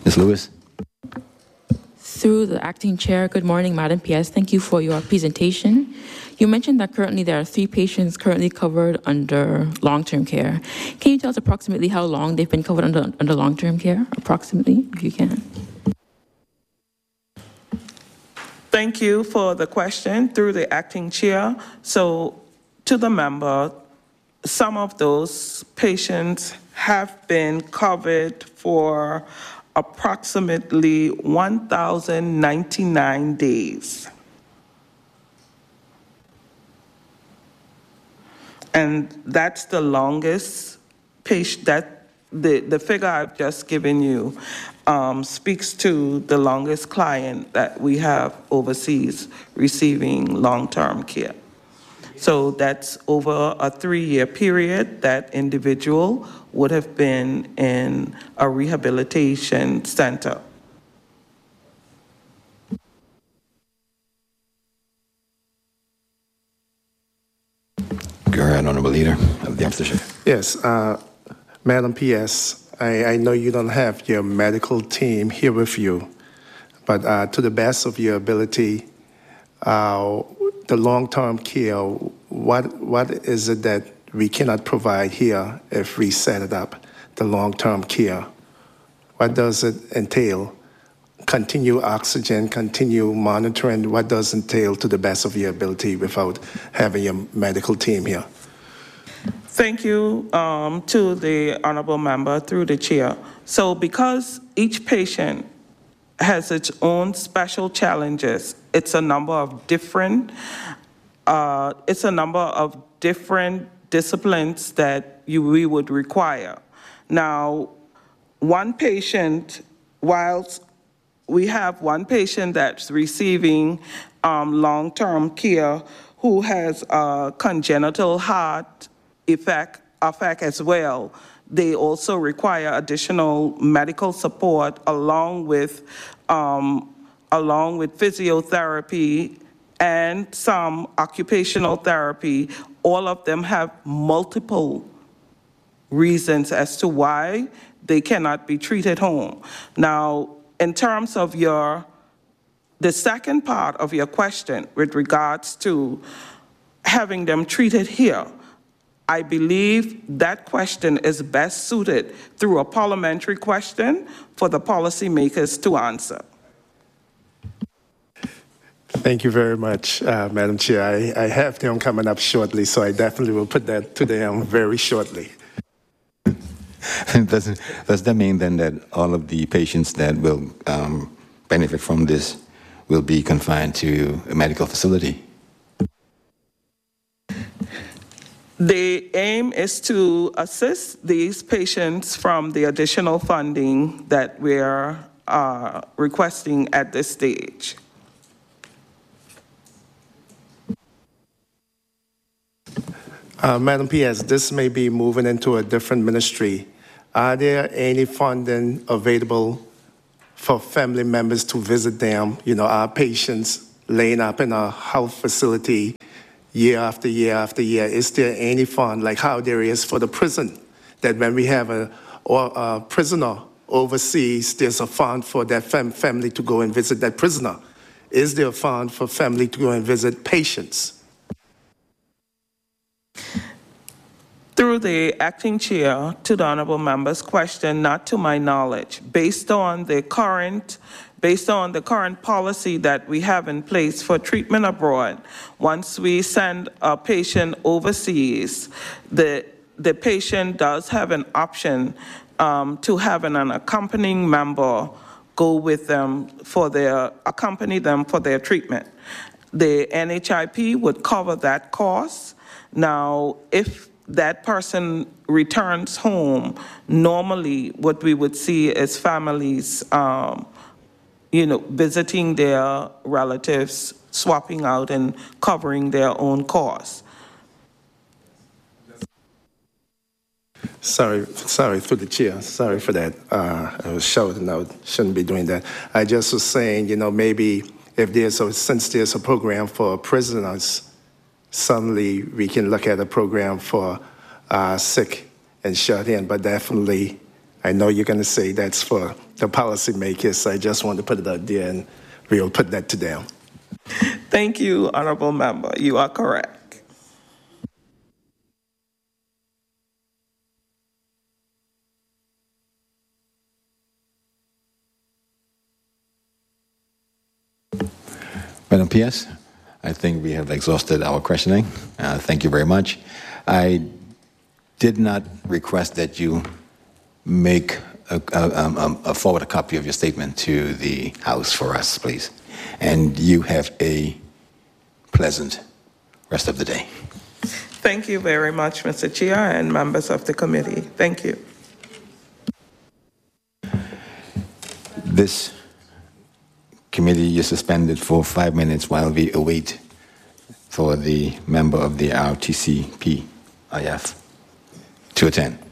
Ms. Lewis. Through the acting chair, good morning, Madam PS. Thank you for your presentation. You mentioned that currently there are 3 patients currently covered under long-term care. Can you tell us approximately how long they've been covered under long-term care, approximately, if you can? Thank you for the question through the acting chair. So to the member, some of those patients have been covered for approximately 1,099 days. And that's the longest patient, that the figure I've just given you speaks to the longest client that we have overseas receiving long-term care. So that's over a 3-year period. That individual would have been in a rehabilitation center. Go ahead, Honorable Leader of the Amsterdam. Yes, Madam PS, I know you don't have your medical team here with you, but to the best of your ability, the long-term care, what is it that we cannot provide here if we set it up, the long-term care? What does it entail? Continue oxygen, continue monitoring, what does it entail to the best of your ability without having a medical team here? Thank you to the honorable member through the chair. So because each patient has its own special challenges, it's a number of different disciplines that we would require. Now, one patient, whilst we have one patient that's receiving long-term care who has a congenital heart effect as well, they also require additional medical support along with physiotherapy and some occupational therapy. All of them have multiple reasons as to why they cannot be treated home. Now, in terms of the second part of your question with regards to having them treated here, I believe that question is best suited through a parliamentary question for the policymakers to answer. Thank you very much, Madam Chair. I have them coming up shortly, so I definitely will put that to them very shortly. Does that mean then that all of the patients that will benefit from this will be confined to a medical facility? The aim is to assist these patients from the additional funding that we're requesting at this stage. Madam PS, this may be moving into a different ministry. Are there any funding available for family members to visit them? You know, our patients laying up in a health facility year after year after year. Is there any fund, like how there is for the prison, that when we have a prisoner overseas, there's a fund for that family to go and visit that prisoner? Is there a fund for family to go and visit patients? Through the acting chair to the honorable member's question, not to my knowledge, based on the current policy that we have in place for treatment abroad, once we send a patient overseas, the patient does have an option to have an accompanying member go with them accompany them for their treatment. The NHIP would cover that cost. Now, if that person returns home, normally what we would see is families, visiting their relatives, swapping out and covering their own costs. Sorry through the chair. Sorry for that. I was shouting out. Shouldn't be doing that. I just was saying, maybe if since there's a program for prisoners, suddenly we can look at a program for sick and shut in, but definitely I know you're going to say that's for the policymakers. I just want to put it out there, and we'll put that to them. Thank you, Honorable Member. You are correct. Madam PS, I think we have exhausted our questioning. Thank you very much. I did not request that you make forward a copy of your statement to the House for us, please. And you have a pleasant rest of the day. Thank you very much, Mr. Chair and members of the committee. Thank you. This committee is suspended for 5 minutes while we await for the member of the RTCP-IF to attend.